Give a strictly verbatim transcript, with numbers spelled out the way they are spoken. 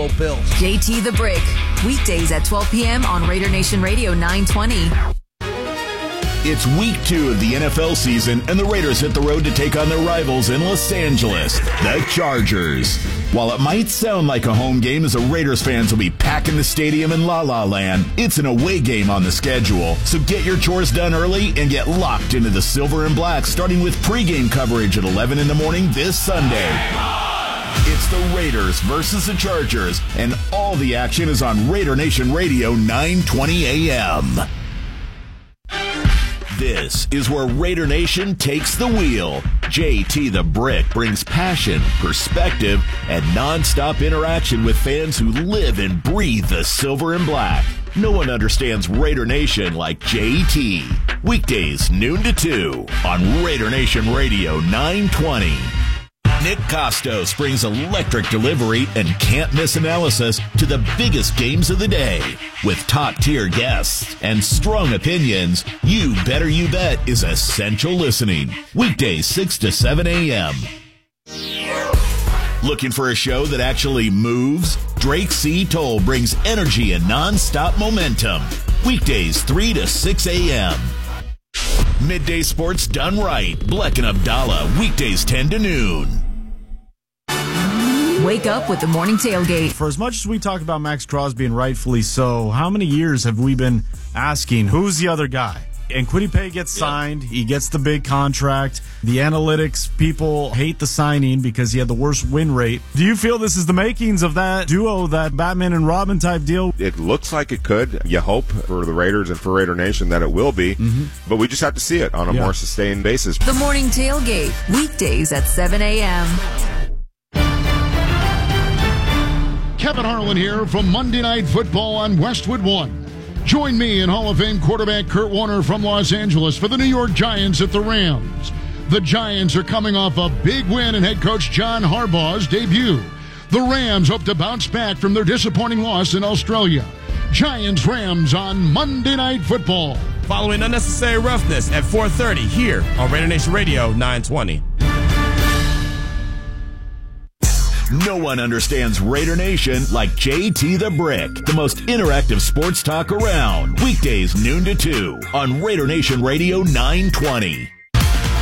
Buffalo Bills. J T the Brick, weekdays at twelve p.m. on Raider Nation Radio nine twenty. It's week two of the N F L season, and the Raiders hit the road to take on their rivals in Los Angeles, the Chargers. While it might sound like a home game as the Raiders fans will be packing the stadium in La La Land, it's an away game on the schedule. So get your chores done early and get locked into the silver and black, starting with pregame coverage at eleven in the morning this Sunday. It's the Raiders versus the Chargers, and all the action is on Raider Nation Radio nine twenty a.m. This is where Raider Nation takes the wheel. J T the Brick brings passion, perspective, and nonstop interaction with fans who live and breathe the silver and black. No one understands Raider Nation like J T. Weekdays, noon to two, on Raider Nation Radio nine twenty. Nick Costos brings electric delivery and can't-miss analysis to the biggest games of the day. With top-tier guests and strong opinions, You Better You Bet is essential listening. Weekdays six to seven a.m. Looking for a show that actually moves? Drake C. Toll brings energy and non-stop momentum. Weekdays three to six a.m. Midday sports done right. Bleck and Abdallah, weekdays ten to noon. Wake up with the morning tailgate. For as much as we talk about Max Crosby, and rightfully so, how many years have we been asking, who's the other guy? And Kwity Paye gets signed. He gets the big contract. The analytics people hate the signing because he had the worst win rate. Do you feel this is the makings of that duo, that Batman and Robin type deal? It looks like it could. You hope for the Raiders and for Raider Nation that it will be. Mm-hmm. But we just have to see it on a yeah. more sustained basis. The morning tailgate, weekdays at seven a.m. Kevin Harlan here from Monday Night Football on Westwood One. Join me and Hall of Fame quarterback Kurt Warner from Los Angeles for the New York Giants at the Rams. The Giants are coming off a big win in head coach John Harbaugh's debut. The Rams hope to bounce back from their disappointing loss in Australia. Giants-Rams on Monday Night Football. Following Unnecessary Roughness at four thirty here on Raider Nation Radio nine twenty. No one understands Raider Nation like J T the Brick, the most interactive sports talk around. Weekdays noon to two on Raider Nation Radio nine twenty.